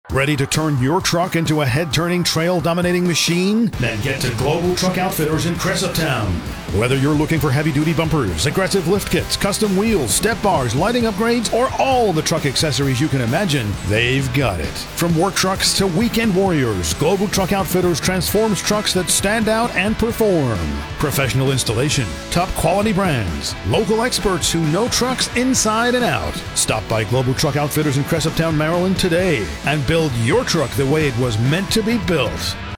Ready to turn your truck into a head-turning, trail-dominating machine? Then get to Global Truck Outfitters in Cresaptown. Whether you're looking for heavy-duty bumpers, aggressive lift kits, custom wheels, step bars, lighting upgrades, or all the truck accessories you can imagine, they've got it. From work trucks to weekend warriors, Global Truck Outfitters transforms trucks that stand out and perform. Professional installation, top quality brands, local experts who know trucks inside and out. Stop by Global Truck Outfitters in Cresaptown, Maryland today and build your truck the way it was meant to be built.